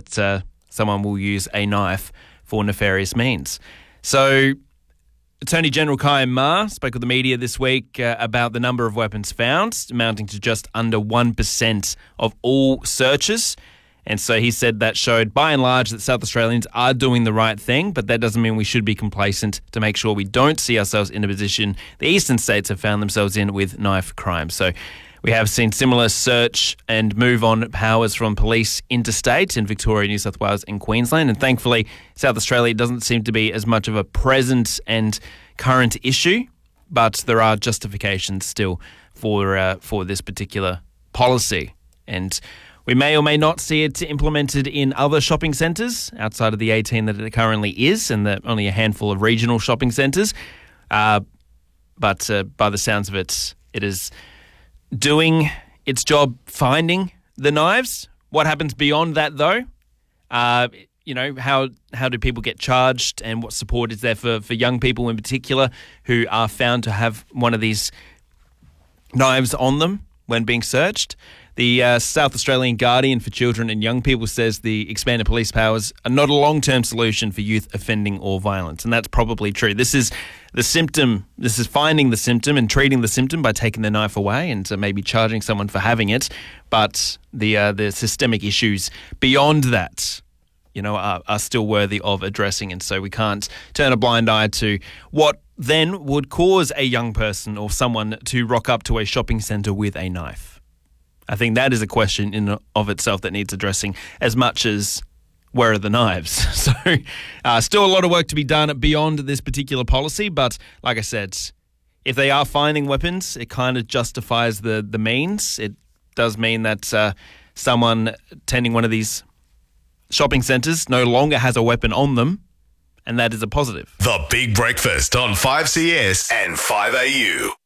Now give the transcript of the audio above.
that someone will use a knife for nefarious means. So Attorney General Kye Ma spoke with the media this week about the number of weapons found, amounting to just under 1% of all searches. And so he said that showed, by and large, that South Australians are doing the right thing, but that doesn't mean we should be complacent to make sure we don't see ourselves in a position the eastern states have found themselves in with knife crime. So we have seen similar search and move on powers from police interstate in Victoria, New South Wales and Queensland. And thankfully, South Australia doesn't seem to be as much of a present and current issue, but there are justifications still for this particular policy. And we may or may not see it implemented in other shopping centres outside of the 18 that it currently is, and only a handful of regional shopping centres. But by the sounds of it, it is doing its job finding the knives. What happens beyond that, though? How do people get charged, and what support is there for young people in particular who are found to have one of these knives on them when being searched? The South Australian Guardian for Children and Young People says the expanded police powers are not a long-term solution for youth offending or violence, and that's probably true. This is the symptom. This is finding the symptom and treating the symptom by taking the knife away and maybe charging someone for having it. But the systemic issues beyond that, are still worthy of addressing, and so we can't turn a blind eye to what then would cause a young person or someone to rock up to a shopping centre with a knife. I think that is a question in of itself that needs addressing as much as where are the knives. So still a lot of work to be done beyond this particular policy. But like I said, if they are finding weapons, it kind of justifies the means. It does mean that someone attending one of these shopping centres no longer has a weapon on them, and that is a positive. The Big Breakfast on 5CS and 5AU.